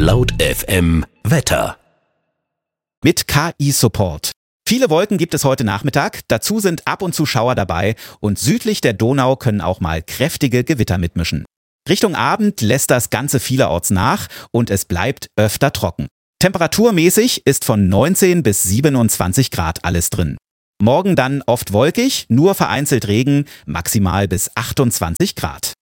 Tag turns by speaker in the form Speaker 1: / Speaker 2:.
Speaker 1: Laut FM Wetter.
Speaker 2: Mit KI-Support. Viele Wolken gibt es heute Nachmittag, dazu sind ab und zu Schauer dabei und südlich der Donau können auch mal kräftige Gewitter mitmischen. Richtung Abend lässt das Ganze vielerorts nach und es bleibt öfter trocken. Temperaturmäßig ist von 19 bis 27 Grad alles drin. Morgen dann oft wolkig, nur vereinzelt Regen, maximal bis 28 Grad.